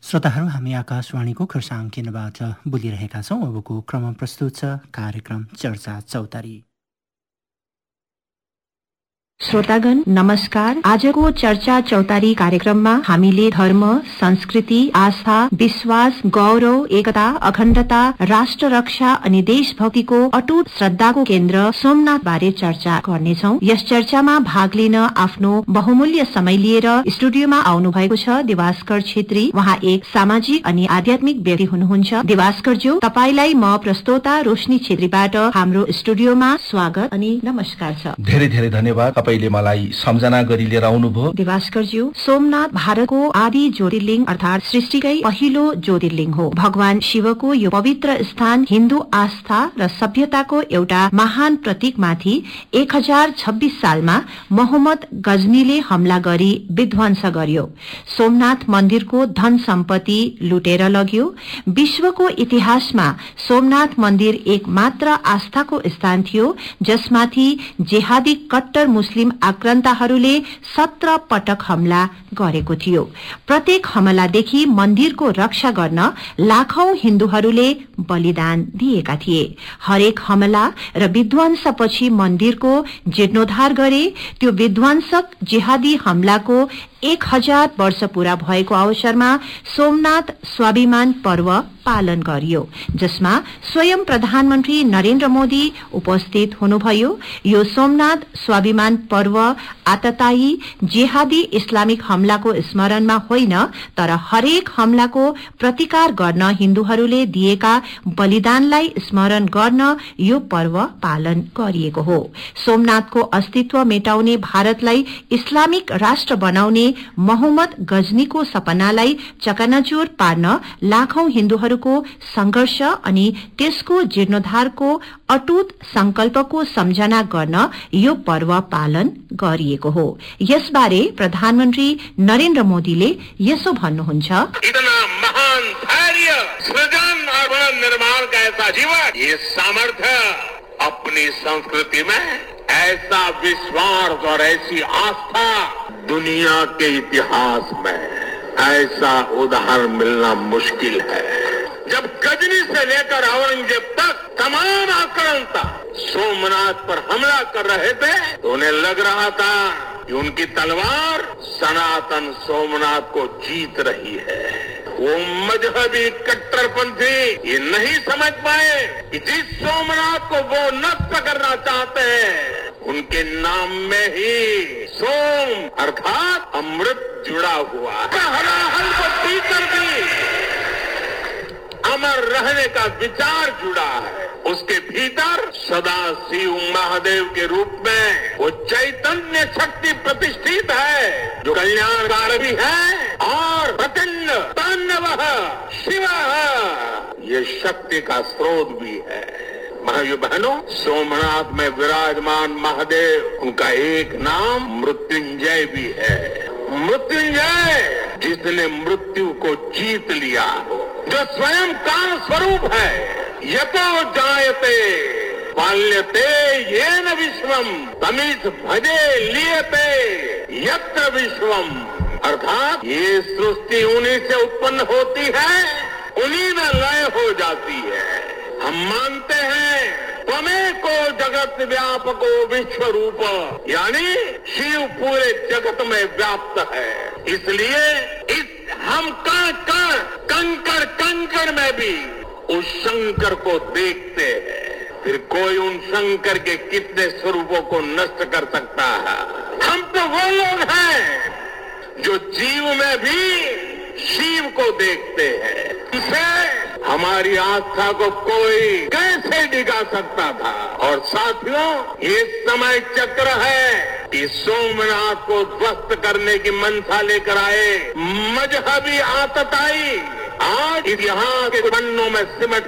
श्रोताहरू, हामी आकाशवाणीको खरसाङ केन्द्रबाट बोलिरहेका छौँ। अबको क्रम प्रस्तुत छ कार्यक्रम चर्चा चौतारी। श्रोतागण नमस्कार। आजको चर्चा चौतारी कार्यक्रममा हामीले धर्म, संस्कृति, आस्था, विश्वास, गौरव, एकता, अखण्डता, राष्ट्र रक्षा अनि देशभक्तिको अटुट श्रद्धाको केन्द्र सोमनाथ बारे चर्चा गर्नेछौँ। यस चर्चामा भाग लिन आफ्नो बहुमूल्य समय लिएर स्टुडियोमा आउनु भएको छ दिवास्कर छेत्री। उहाँ एक सामाजिक अनि आध्यात्मिक व्यक्ति हुनुहुन्छ। दिवास्करज्यू, तपाईलाई म प्रस्तोता रोशनी छेत्रीबाट हाम्रो स्टुडियोमा स्वागत अनि नमस्कार छ। धेरै धेरै धन्यवाद। तपाईले मलाई सम्झना गरी लिएर आउनुभयो। दिवास्करज्यू, सोमनाथ भारतको आदि ज्योतिर्लिङ्ग अर्थात् सृष्टिकै पहिलो ज्योतिर्लिङ्ग हो। भगवान शिवको यो पवित्र स्थान हिन्दू आस्था र सभ्यताको एउटा महान प्रतीकमाथि 1026 सालमा मोहम्मद गजनीले हमला गरी विध्वंस गर्यो। सोमनाथ मन्दिरको धन सम्पत्ति लुटेर लग्यो। विश्वको इतिहासमा सोमनाथ मन्दिर एक मात्र आस्थाको स्थान थियो जसमाथि जेहादी कट्टर मुस्लिम आक्रान्ताहरूले 17 पटक हमला गरेको थियो। प्रत्येक हमलादेखि मन्दिरको रक्षा गर्न लाखौं हिन्दूहरूले बलिदान दिएका थिए। हरेक हमला र विध्वंसपछि मन्दिरको जीर्णोद्धार गरे। त्यो विध्वंसक जेहादी हमलाको 1000 वर्ष पूरा भएको अवसरमा सोमनाथ स्वाभिमान पर्व पालन गरियो, जसमा स्वयं प्रधानमन्त्री नरेन्द्र मोदी उपस्थित हुनुभयो। यो सोमनाथ स्वाभिमान पर्व आततायी जेहादी इस्लामिक हमलाको स्मरणमा होइन, तर हरेक हमलाको प्रतिकार गर्न हिन्दूहरूले दिएका बलिदानलाई स्मरण गर्न यो पर्व पालन गरिएको हो। सोमनाथको अस्तित्व मेटाउने, भारतलाई इस्लामिक राष्ट्र बनाउने मोहम्मद गजनीको सपनालाई चकनाचुर पार्न लाखौं हिन्दूहरूको संघर्ष अनि त्यसको जीर्णोद्धारको अटुट संकल्पको सम्झना गर्न यो पर्व पालन गरिएको हो। यसबारे प्रधानमन्त्री नरेन्द्र मोदीले यसो भन्नुहुन्छ। इतना महान धैर्य, सृजन और निर्माण का ऐसा जीवन, ये सामर्थ्य अपनी संस्कृति में, ऐसा विश्वास और ऐसी आस्था दुनिया के इतिहास में ऐसा उदाहरण मिलना मुश्किल है। जब गजनी से लेकर औरंगजेब तक तमाम आक्रांता सोमनाथ पर हमला कर रहे थे तो उन्हें लग रहा था कि उनकी तलवार सनातन सोमनाथ को जीत रही है। वो मजहबी कट्टरपंथी ये नहीं समझ पाए कि जिस सोमनाथ को वो नष्ट करना चाहते हैं उनके नाम में ही सोम अर्थात अमृत जुड़ा हुआ है। हलाहल को पीकर भी अमर रहने का विचार जुड़ा है। उसके भीतर सदा शिव महादेव के रूप में वो चैतन्य शक्ति प्रतिष्ठित है जो कल्याणकार भी है और प्रचंड तांडवः शिवः ये शक्ति का स्रोत भी है। भाइयों बहनों, सोमनाथ में विराजमान महादेव, उनका एक नाम मृत्युंजय भी है। मृत्युंजय जिसने मृत्यु को जीत लिया हो, जो स्वयं काल स्वरूप है। यतो जायते पाल्यते येन विश्वम तमित भजे लियते यत्र विश्वम, अर्थात ये सृष्टि उन्हीं से उत्पन्न होती है, उन्हीं में लय हो जाती है। हम मानते हैं त्वमेको जगत व्यापको विश्व रूप, यानी शिव पूरे जगत में व्याप्त है। इसलिए इस हम कण कंकड़ कंकड़ में भी उस शंकर को देखते हैं। फिर कोई उन शंकर के कितने स्वरूपों को नष्ट कर सकता है। हम तो वो लोग हैं जो जीव में भी शिव को देखते हैं। इसे हमारी आस्था को कोई कैसे डिगा सकता था। और साथियों, ये समय चक्र है कि सोमनाथ को ध्वस्त करने की मंशा लेकर आए मजहबी आतताई आज इतिहास के पन्नों में सिमट